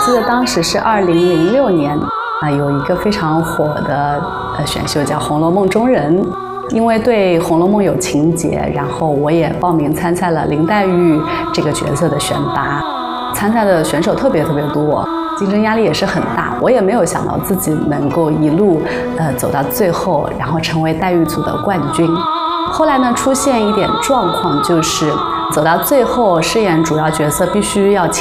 记得当时是2006年有一个非常火的选秀叫《红楼梦》中人，因为对《红楼梦》有情结，然后我也报名参赛了林黛玉这个角色的选拔。参赛的选手特别多，竞争压力也是很大。我也没有想到自己能够一路走到最后，然后成为黛玉组的冠军。后来呢，出现一点状况，就是走到最后饰演主要角色必须要